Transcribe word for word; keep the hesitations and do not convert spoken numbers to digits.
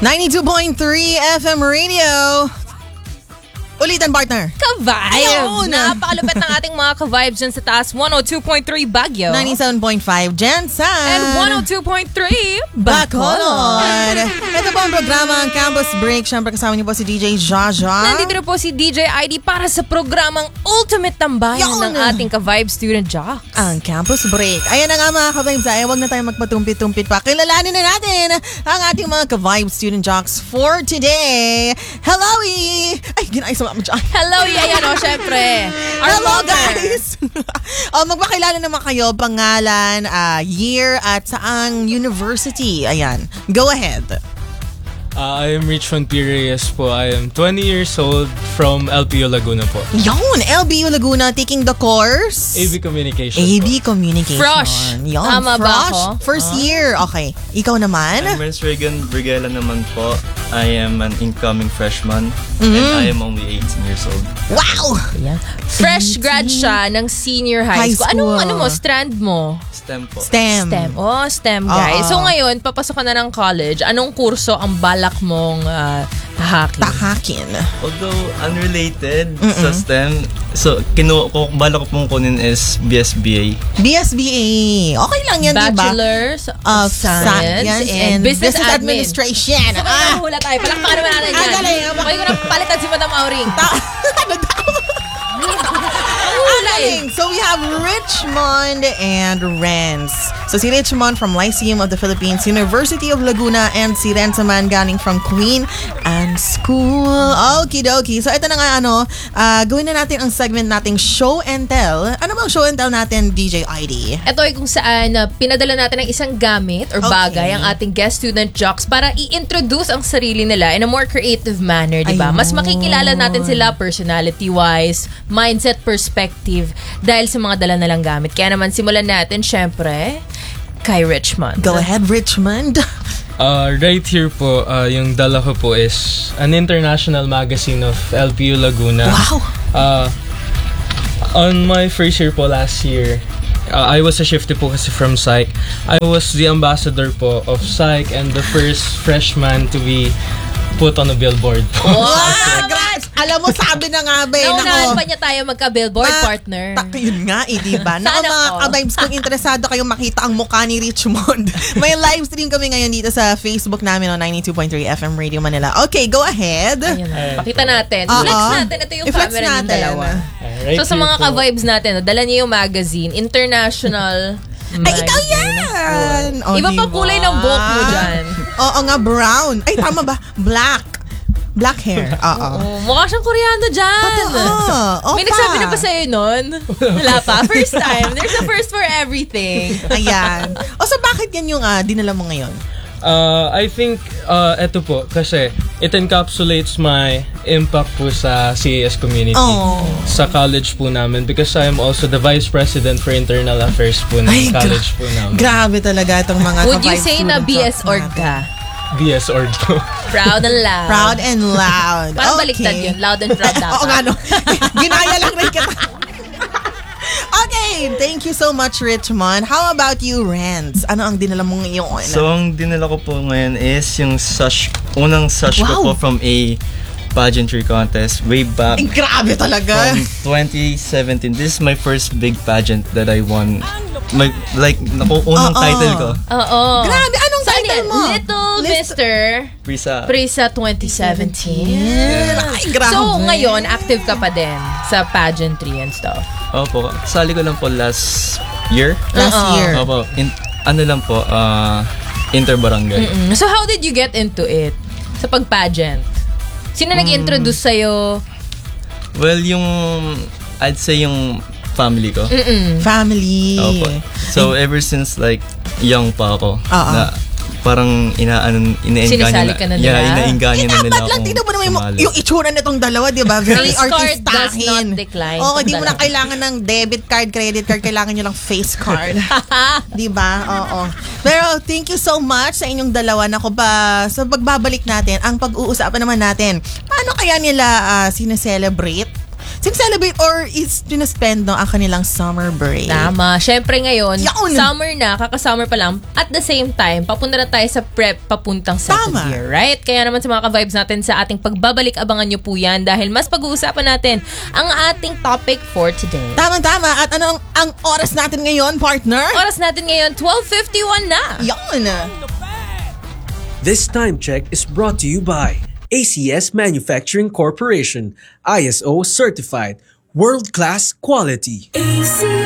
ninety-two point three F M Radio. Ulitan, partner. Ka-vibes! Napakalupit ng ating mga ka-vibes dyan sa taas. one oh two point three Baguio. ninety-seven point five Jensen. And one oh two point three Bacolod. Ito po ang programa, ang Campus Break. Siyempre kasama niyo po si D J Jaja. Nandito na po si D J I D para sa programang Ultimate Tambayan Yun. ng ating ka-vibe student jocks. Ang Campus Break. Ayan na nga mga ka-vibes. Ay, huwag na tayo magpatumpit-tumpit pa. Kilalanin na natin ang ating mga ka-vibe student jocks for today. Hello, E! Ay, ginay sa mga dyan. Hello, Yayan, o, syempre. Our Hello, vlogger. guys! oh, magpakilala naman kayo, pangalan, uh, year, at saang university. Ayan. Go ahead. Uh, I am Richmond P. Reyes po. I am twenty years old from L P U Laguna po. Yun! L B U Laguna taking the course? A B Communication A B po. Communication. Frosh. Yun, Tama ba Frosh. ako? First year. Okay. Ikaw naman? I'm Renz Regan Brigela naman po. I am an incoming freshman Mm. and I am only eighteen years old. Wow! Fresh grad siya ng senior high, High school. school. Anong ano mo? Strand mo? STEM po. STEM. STEM. Oh, STEM, guys. Oo. So ngayon, papasok ka na ng college. Anong kurso ang balak mong uh, tahakin? Tahakin. Although unrelated sa STEM, so kinu ko bala ko pong kunin is B S B A. B S B A. Okay lang yan, di ba? Bachelor's Of of Science, Science and, Business, Admin. Administration. So, Ah! hula tayo. Palakpakan naman natin Ah, yan. galing. Okay ko na palitan si Madam Auring. Ano daw? Ang galing. So we have Richmond and Renz. So si Richmond from Lyceum of the Philippines, University of Laguna, and si Renz naman galing from Queen Anne School. Okie dokie. So ito na nga ano, uh, gawin na natin ang segment nating Show and Tell. Ano bang Show and Tell natin, D J I D? Ito ay kung saan uh, pinadala natin ng isang gamit or bagay Okay. ang ating guest student jocks para i-introduce ang sarili nila in a more creative manner, di ba? Ayun. Mas makikilala natin sila personality-wise, mindset perspective, dahil sa mga dala nalang gamit. Kaya naman simulan natin, syempre, kay Richmond. Go ahead, Richmond. Uh, right here po, uh, yung dala ko po is an international magazine of L P U Laguna. Wow. Uh, on my first year po last year, uh, I was a shifty po kasi from Psych. I was the ambassador po of Psych and the first freshman to be put on a billboard po. Wow, grabe. Alam mo, sabi na nga ba, eh, Naunahan nako. pa niya tayo magka-billboard, Ma- partner. Tak, yun nga, eh, diba? Nako Sana mga all. ka-vibes, kung interesado kayong makita ang mukha ni Richmond, may live stream kami ngayon dito sa Facebook namin on ninety-two point three F M Radio Manila. Okay, go ahead. Ayun na. Pakita natin. Oo. Flex natin. Ito yung I-flex camera ng natin. dalawa. Uh, right So sa here mga po. ka-vibes natin, dala niyo yung magazine, international Ay, ikaw yan! O, Iba pa diba? kulay ng buhok mo dyan. Oo nga, brown. Ay, tama ba? Black. Black hair. Oo. Oh, mukha siyang Koreano dyan. Oo. May Opa. nagsabi na ba sa'yo nun? Wala pa. First time. There's a first for everything. Ayan. O, so bakit yan yung ah, dinala mo ngayon? Uh, I think, uh, eto po, kasi it encapsulates my impact po sa C A S community. Oh. Sa college po namin because I am also the Vice President for Internal Affairs po ng Ay, gra- college po namin. Grabe talaga itong mga Would you ka-vibe say na student B S talks org natin. ka? B S org po. Proud and loud. Proud and loud. Parang Okay. baliktad yun. Loud and proud dapat. Oo nga, no. Ginaya lang rin kita. Okay, thank you so much, Richmond. How about you, Renz? Ano ang dinala mo ngayon? So ang dinala ko po ngayon is yung sash, unang sash Wow. ko po from a pageantry contest way back Ay, grabe talaga. from twenty seventeen. This is my first big pageant that I won. My, like, naku, unang Oo. title ko. Oo. Grabe, anong Saan title yan? mo? Little List- Mister Prisa. Prisa twenty seventeen. Ay, grabe. So, ngayon, active ka pa din sa pageantry and stuff. Opo, sali ko lang po last year. Last Oo. year. Opo, in, ano lang po, uh, inter-barangay. Mm. So, how did you get into it? Sa pag-pageant? Sino nag-introduce sa'yo? Well, yung, I'd say yung family ko. Family. Opo. So, ever since like, young pa ako, Oo. na parang inaanan, Sinisali inaengganyo ka na nila? Yeah, inaengganyo na nila Dapat lang, akong tingnan mo naman yung, sumali. yung itsura nitong dalawa, di ba? Very Face card artistahin. does not decline Oo, itong di mo na dalawa. kailangan ng debit card, credit card, kailangan nyo lang face card. Di ba? Oo. Pero thank you so much sa inyong dalawa. Naku ba, sa pagbabalik natin, ang pag-uusapan naman natin, paano kaya nila uh, sineselebrate Sin-celebrate or is pinaspend no, ang kanilang summer break. Tama. Siyempre ngayon, Yaon! summer na, kaka-summer pa lang. At the same time, papunta na tayo sa prep papuntang second Tama. year, right? Kaya naman sa mga ka-vibes natin sa ating pagbabalik, abangan nyo po yan dahil mas pag-uusapan natin ang ating topic for today. Tama-tama. At ano ang, ang oras natin ngayon, partner? Oras natin ngayon, twelve fifty-one na. Yun. This time check is brought to you by A C S Manufacturing Corporation, I S O certified, world-class quality.